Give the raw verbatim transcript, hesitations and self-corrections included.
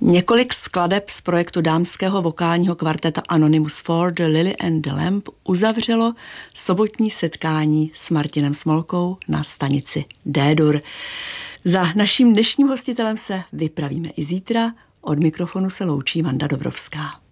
Několik skladeb z projektu dámského vokálního kvarteta Anonymous four, The Lily and the Lamp, uzavřelo sobotní setkání s Martinem Smolkou na stanici D-dur. Za naším dnešním hostitelem se vypravíme i zítra. Od mikrofonu se loučí Vanda Dobrovská.